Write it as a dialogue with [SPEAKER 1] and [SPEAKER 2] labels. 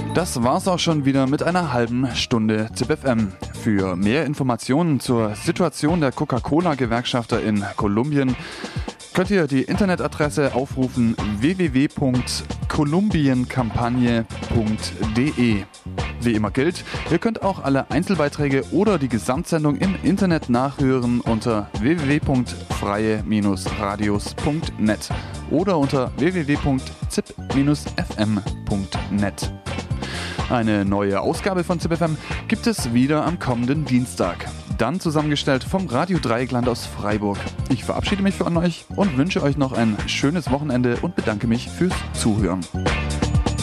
[SPEAKER 1] Das war's auch schon wieder mit einer halben Stunde ZipFM. Für mehr Informationen zur Situation der Coca-Cola-Gewerkschafter in Kolumbien könnt ihr die Internetadresse aufrufen www.colombienkampagne.de. Wie immer gilt, ihr könnt auch alle Einzelbeiträge oder die Gesamtsendung im Internet nachhören unter www.freie-radios.net oder unter www.zip-fm.net. Eine neue Ausgabe von ZipFM gibt es wieder am kommenden Dienstag. Dann zusammengestellt vom Radio Dreieckland aus Freiburg. Ich verabschiede mich von euch und wünsche euch noch ein schönes Wochenende und bedanke mich fürs Zuhören.